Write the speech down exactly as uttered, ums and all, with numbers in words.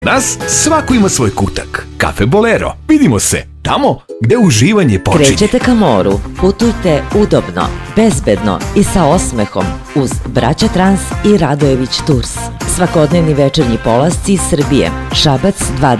Nas svako ima svoj kutak. Kafe Bolero. Vidimo se tamo gde uživanje počinje. Krećete ka moru, putujte udobno, bezbedno i sa osmehom uz Braća Trans i Radojević Tours. Svakodnevni večernji polasci iz Srbije. Šabac